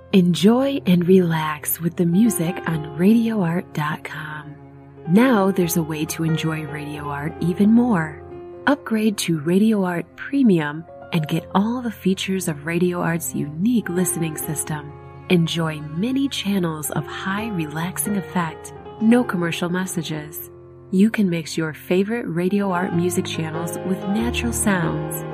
Enjoy and relax with the music on RadioArt.com. Now there's a way to enjoy Radio Art even more. Upgrade to Radio Art Premium and get all the features of Radio Art's unique listening system. Enjoy many channels of high relaxing effect, no commercial messages. You can mix your favorite Radio Art music channels with natural sounds.